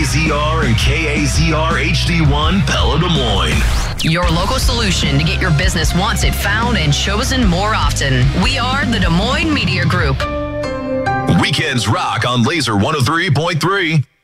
KZR and KAZR HD1 Pella Des Moines. Your local solution to get your business wanted, found, and chosen more often. We are the Des Moines Media Group. Weekends rock on Laser 103.3.